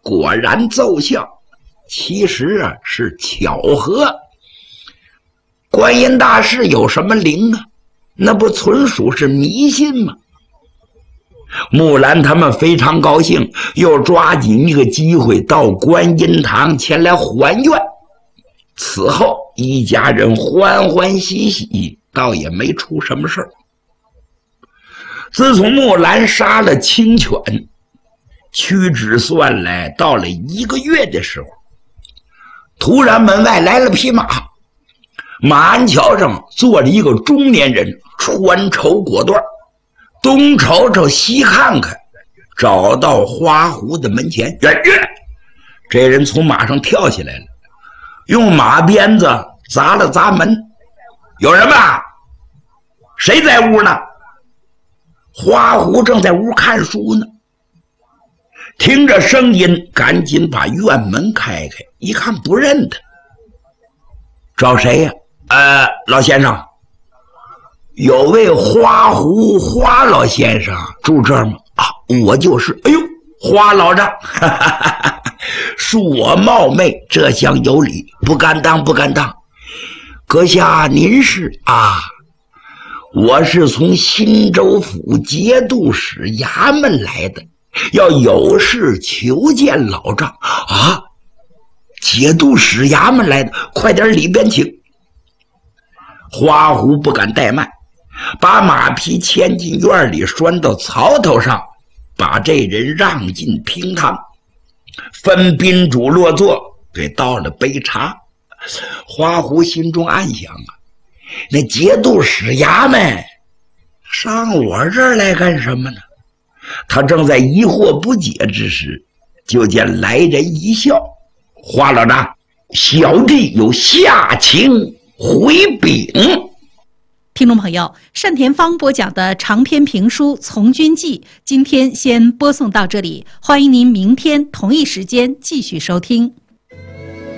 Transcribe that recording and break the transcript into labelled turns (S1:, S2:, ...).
S1: 果然奏效。其实啊是巧合，观音大士有什么灵啊？那不纯属是迷信吗？木兰他们非常高兴，又抓紧一个机会到观音堂前来还愿。此后一家人欢欢喜喜，倒也没出什么事儿。自从木兰杀了青犬，屈指算来到了1个月的时候，突然门外来了匹马，马鞍桥上坐着一个中年人，穿绸裹缎，东瞅瞅西看看，找到花狐的门前，这人从马上跳下来了，用马鞭子砸了砸门，有人吗？谁在屋呢？花狐正在屋看书呢，听着声音赶紧把院门开开，一看不认他，找谁呀？老先生，有位花狐花老先生住这儿吗？啊，我就是。哎呦，花老丈，恕我冒昧，这厢有礼，不敢当，不敢当。阁下您是啊？我是从新州府节度使衙门来的，要有事求见老丈。啊，节度使衙门来的，快点里边请。花狐不敢怠慢，把马匹牵进院里，拴到槽头上，把这人让进厅堂，分宾主落座，给倒了杯茶。花狐心中暗想啊，那节度使衙门上我这儿来干什么呢？他正在疑惑不解之时，就见来人一笑：花老丈，小弟有下情回禀。
S2: 听众朋友，单田芳播讲的长篇评书《从军记》今天先播送到这里，欢迎您明天同一时间继续收听。